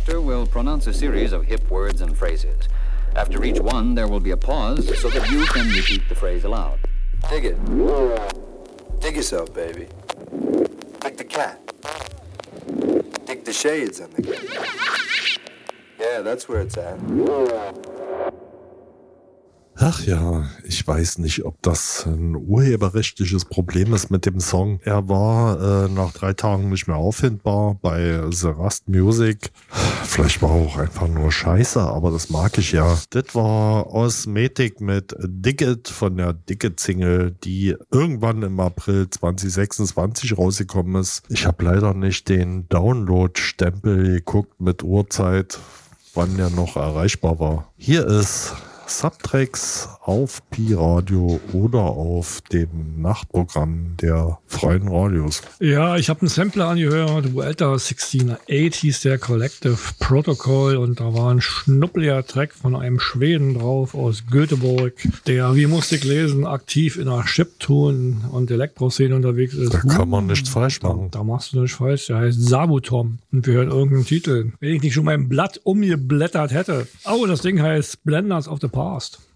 conductor will pronounce a series of hip words and phrases. After each one, there will be a pause so that you can repeat the phrase aloud. Dig it. Dig yourself, baby. Dig the cat. Dig the shades on the cat. Yeah, that's where it's at. Ach ja, ich weiß nicht, ob das ein urheberrechtliches Problem ist mit dem Song. Er war nach 3 Tagen nicht mehr auffindbar bei The Rust Music. Vielleicht war er auch einfach nur scheiße, aber das mag ich ja. Das war Osmetic mit Dig It von der Dig It-Single, die irgendwann im April 2026 rausgekommen ist. Ich habe leider nicht den Download-Stempel geguckt mit Uhrzeit, wann der noch erreichbar war. Hier ist Subtracks auf Pi-Radio oder auf dem Nachtprogramm der Freien Radios. Ja, ich habe einen Sampler angehört, Vuelta 1608 hieß der, Collective Protocol, und da war ein schnuppeliger Track von einem Schweden drauf aus Göteborg, der, wie musste ich lesen, aktiv in der Chiptune und Elektroszene unterwegs ist. Da kann man nichts falsch machen. Da machst du nichts falsch. Der heißt Sabutom und wir hören irgendeinen Titel. Wenn ich nicht schon mein Blatt umgeblättert hätte. Oh, das Ding heißt Blenders of the Past.